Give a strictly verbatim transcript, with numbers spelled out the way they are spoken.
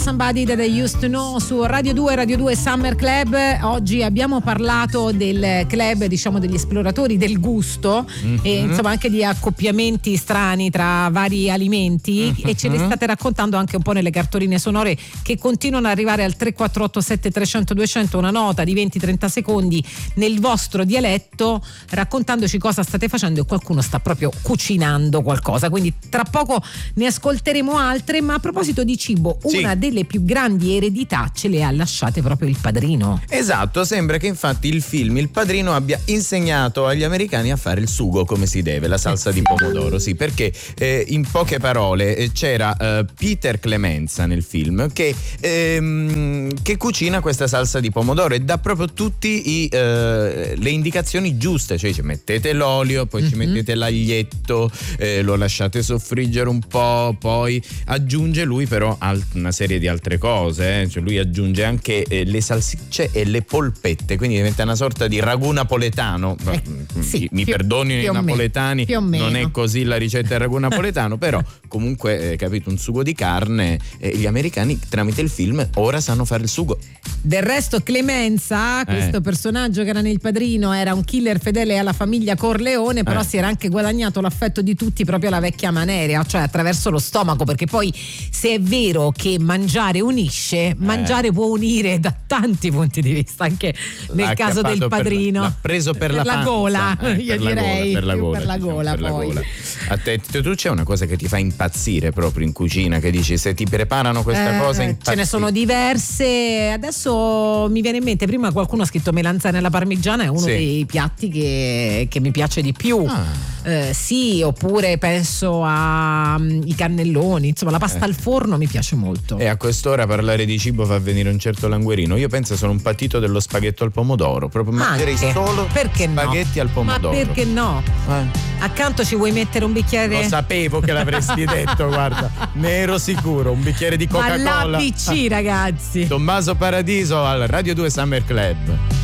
Somebody That I Used to Know su Radio due, Radio due Summer Club. Oggi abbiamo parlato del club, diciamo, degli esploratori del gusto, mm-hmm. e insomma anche di accoppiamenti strani tra vari alimenti, mm-hmm. e ce le state raccontando anche un po' nelle cartoline sonore che continuano ad arrivare al tre quattro otto sette trecento duecento, una nota di venti trenta secondi nel vostro dialetto raccontandoci cosa state facendo, e qualcuno sta proprio cucinando qualcosa, quindi tra poco ne ascolteremo altre. Ma a proposito di cibo, sì. una delle più grandi eredità ce le ha lasciate proprio il Padrino. Esatto, sembra che infatti il film Il Padrino abbia insegnato agli americani a fare il sugo come si deve, la salsa di pomodoro, sì, perché eh, in poche parole eh, c'era eh, Peter Clemenza nel film che, ehm, che cucina questa salsa di pomodoro e dà proprio tutti i, eh, le indicazioni giuste, cioè ci mettete l'olio, poi mm-hmm. ci mettete l'aglietto, eh, lo lasciate soffriggere un po', poi aggiunge lui però alt- una serie di altre cose, eh? Cioè lui aggiunge anche eh, le salsicce e le polpette, quindi diventa una sorta di ragù napoletano. Eh, sì, mi più, perdonino più i napoletani, non è così la ricetta del ragù napoletano, però comunque eh, capito, un sugo di carne, eh, gli americani tramite il film ora sanno fare il sugo. Del resto Clemenza, questo eh. personaggio che era nel Padrino, era un killer fedele alla famiglia Corleone, però eh. si era anche guadagnato l'affetto di tutti proprio alla vecchia maniera, cioè attraverso lo stomaco, perché poi se è vero che mangiare unisce, eh. mangiare può unire da tanti punti di vista, anche nel l'ha caso del Padrino. Per, l'ha preso per, per la, la gola, eh, io per direi la gola, per la gola, per la diciamo, gola, per la poi. gola. A te, tu c'è una cosa che ti fa impazzire proprio in cucina, che dici se ti preparano questa eh, cosa impazzi. Ce ne sono diverse, adesso mi viene in mente, prima qualcuno ha scritto melanzane alla parmigiana, è uno sì. dei piatti che, che mi piace di più. Ah. Eh, sì, oppure penso ai um, cannelloni, insomma la pasta eh. al forno mi piace molto. E a quest'ora parlare di cibo fa venire un certo languerino. Io penso sono un patito dello spaghetto al pomodoro, proprio mangerei anche. solo perché spaghetti no? al pomodoro. Ma perché no? Eh. Accanto ci vuoi mettere un bicchiere? Lo sapevo che l'avresti detto, guarda, ne ero sicuro, un bicchiere di Coca-Cola. All'A B C, ragazzi. Tommaso Paradiso al Radio due Summer Club.